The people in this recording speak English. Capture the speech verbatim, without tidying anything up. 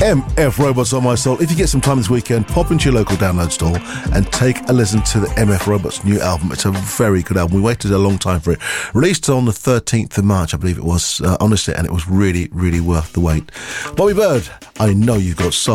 M F Robots on My Soul. If you get some time this weekend, pop into your local download store and take a listen to the M F Robots new album. It's a very good album. We waited a long time for it. Released on the thirteenth of March, I believe it was, uh, honestly, and it was really, really worth the wait. Bobby Bird, I Know You've Got Soul.